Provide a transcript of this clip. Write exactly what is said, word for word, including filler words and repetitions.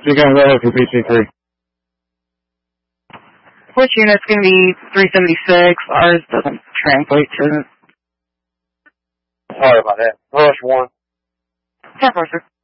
you're going to go ahead for P C three. Which unit's going to be three seventy-six? Ours doesn't translate to it. Sorry about that. Rush one. ten four, sir.